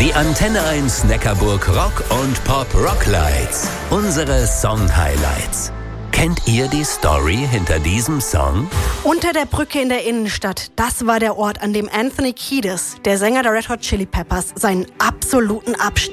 Die Antenne 1 Neckarburg Rock und Pop Rocklights. Unsere Song-Highlights. Kennt ihr die Story hinter diesem Song? Unter der Brücke in der Innenstadt, das war der Ort, an dem Anthony Kiedis, der Sänger der Red Hot Chili Peppers, seinen absoluten Abstieg